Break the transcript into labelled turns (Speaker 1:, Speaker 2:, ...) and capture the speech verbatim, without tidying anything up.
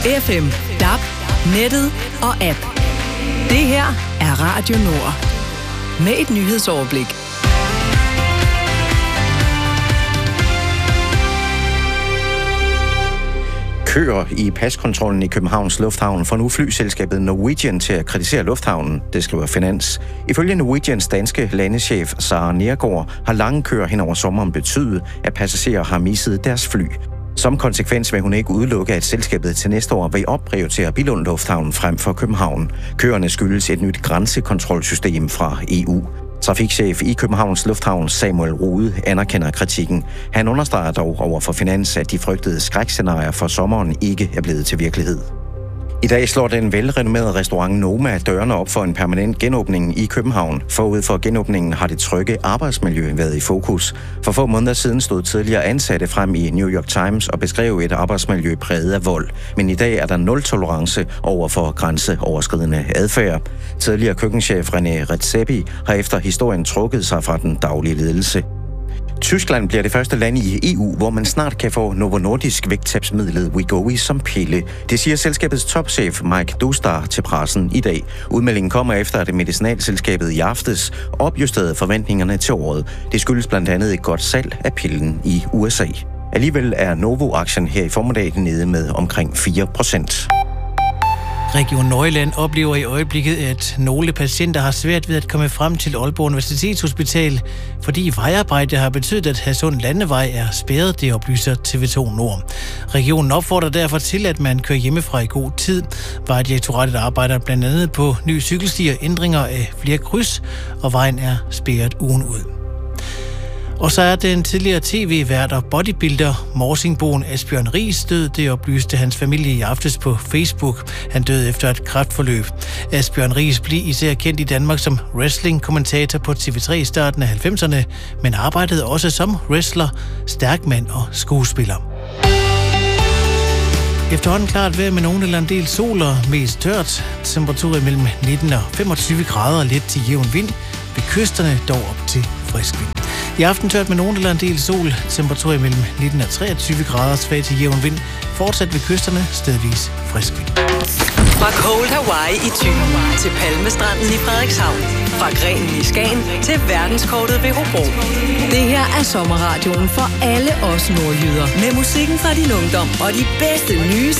Speaker 1: F M, D A B, nettet og app. Det her er Radio Nord. Med et nyhedsoverblik.
Speaker 2: Køer i paskontrollen i Københavns Lufthavn får nu flyselskabet Norwegian til at kritisere lufthavnen, det skriver Finans. Ifølge Norwegians danske landeschef Sara Nergård har lange køer hen over sommeren betydet, at passagerer har misset deres fly. Som konsekvens vil hun ikke udelukke, at selskabet til næste år vil opprioritere Billund Lufthavn frem for København. Køerne skyldes et nyt grænsekontrolsystem fra E U. Trafikchef i Københavns Lufthavn Samuel Rode anerkender kritikken. Han understreger dog over for Finans, at de frygtede skrækscenarier for sommeren ikke er blevet til virkelighed. I dag slår den velrenommerede restaurant Noma dørene op for en permanent genåbning i København. Forud for genåbningen har det trygge arbejdsmiljø været i fokus. For få måneder siden stod tidligere ansatte frem i New York Times og beskrev et arbejdsmiljø præget af vold. Men i dag er der nul tolerance over for grænseoverskridende adfærd. Tidligere køkkenchef René Redzepi har efter historien trukket sig fra den daglige ledelse. Tyskland bliver det første land i E U, hvor man snart kan få Novo Nordisk vægttabsmidlet Wegovy som pille. Det siger selskabets topchef Mike Dostar til pressen i dag. Udmeldingen kommer efter, at medicinalselskabet i aftes opjusterede forventningerne til året. Det skyldes blandt andet et godt salg af pillen i U S A. Alligevel er Novo-aktien her i formiddag nede med omkring fire procent.
Speaker 3: Region Nordjylland oplever i øjeblikket, at nogle patienter har svært ved at komme frem til Aalborg Universitetshospital, fordi vejarbejde har betydet, at Hadsund Landevej er spærret, det oplyser T V to Nord. Regionen opfordrer derfor til, at man kører hjemmefra i god tid. Vejdirektoratet arbejder blandt andet på nye cykelstier, ændringer af flere kryds, og vejen er spærret ugen ud. Og så er den tidligere tv-vært og bodybuilder Morsingboen Asbjørn Riis død, det oplyste hans familie i aftes på Facebook. Han døde efter et kræftforløb. Asbjørn Riis blev især kendt i Danmark som wrestling-kommentator på T V tre i starten af halvfemserne, men arbejdede også som wrestler, stærkmand og skuespiller. Efterhånden klart vejr med nogen eller en del sol og mest tørt. Temperaturer mellem nitten og femogtyve grader, let til jævn vind. Ved kysterne dog op til frisk vind. I aften tørt med nogen eller en del sol. Temperaturer mellem nitten og treogtyve grader, svag til jævn vind. Fortsat ved kysterne stedvis frisk vind.
Speaker 1: Fra Cold Hawaii i Thy til Palmestranden i Frederikshavn. Fra Grenen i Skagen til verdenskortet ved Hobro. Det her er sommerradioen for alle os nordjyder. Med musikken fra din ungdom og de bedste nye